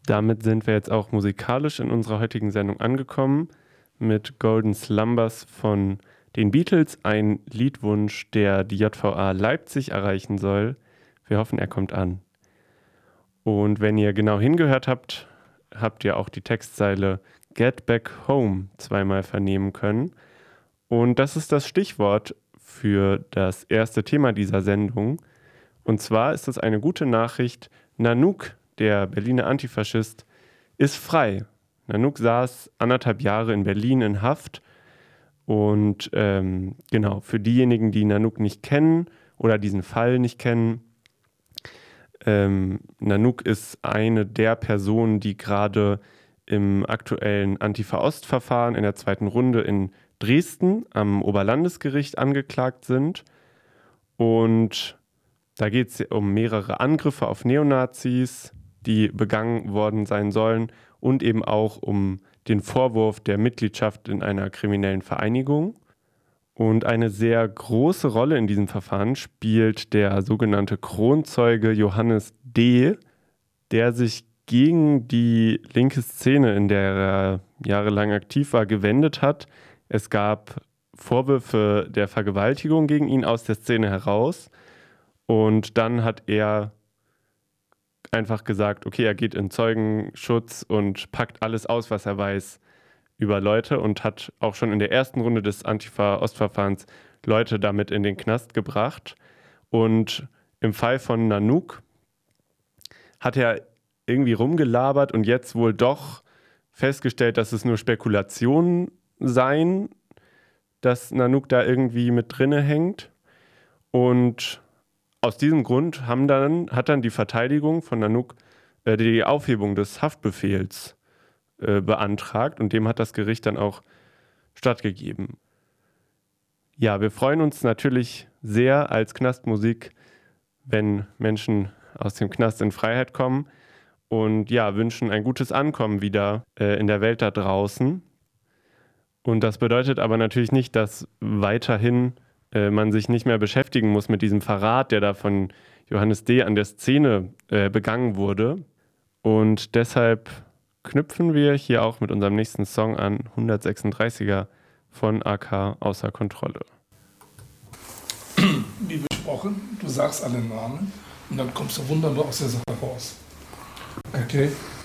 Damit sind wir jetzt auch musikalisch in unserer heutigen Sendung angekommen mit Golden Slumbers von den Beatles, ein Liedwunsch, der die JVA Leipzig erreichen soll. Wir hoffen, er kommt an. Und wenn ihr genau hingehört habt, habt ihr auch die Textzeile Get Back Home zweimal vernehmen können. Und das ist das Stichwort für das erste Thema dieser Sendung. Und zwar ist es eine gute Nachricht: Nanook, der Berliner Antifaschist, ist frei. Nanook saß 1,5 Jahre in Berlin in Haft. Und genau, für diejenigen, die Nanook nicht kennen oder diesen Fall nicht kennen, Nanook ist eine der Personen, die gerade im aktuellen Antifa-Ost-Verfahren in der zweiten Runde in Dresden am Oberlandesgericht angeklagt sind. Und da geht es um mehrere Angriffe auf Neonazis, die begangen worden sein sollen, und eben auch um den Vorwurf der Mitgliedschaft in einer kriminellen Vereinigung. Und eine sehr große Rolle in diesem Verfahren spielt der sogenannte Kronzeuge Johannes D., der sich gegen die linke Szene, in der er jahrelang aktiv war, gewendet hat. Es gab Vorwürfe der Vergewaltigung gegen ihn aus der Szene heraus. Und dann hat er einfach gesagt, okay, er geht in Zeugenschutz und packt alles aus, was er weiß über Leute, und hat auch schon in der ersten Runde des Antifa-Ostverfahrens Leute damit in den Knast gebracht. Und im Fall von Nanook hat er irgendwie rumgelabert und jetzt wohl doch festgestellt, dass es nur Spekulationen seien, dass Nanook da irgendwie mit drinne hängt. Und aus diesem Grund hat dann die Verteidigung von Nanook die Aufhebung des Haftbefehls beantragt, und dem hat das Gericht dann auch stattgegeben. Ja, wir freuen uns natürlich sehr als Knastmusik, wenn Menschen aus dem Knast in Freiheit kommen, und ja, wünschen ein gutes Ankommen wieder in der Welt da draußen. Und das bedeutet aber natürlich nicht, dass weiterhin man sich nicht mehr beschäftigen muss mit diesem Verrat, der da von Johannes D. an der Szene begangen wurde. Und deshalb knüpfen wir hier auch mit unserem nächsten Song an, 136er von AK Außer Kontrolle. Wie besprochen, du sagst alle Namen und dann kommst du wunderbar aus der Sache raus. Okay?